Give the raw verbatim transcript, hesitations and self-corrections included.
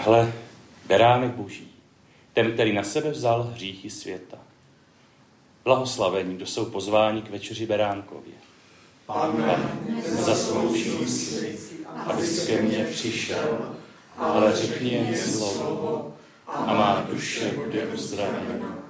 Hle, beránek boží, ten, který na sebe vzal hříchy světa. Blahoslavení, kdo jsou pozváni k večeři beránkově. Pane, nezasloužím si, abys ke mně přišel, ale řekni jen slovo a má duše bude uzdravena.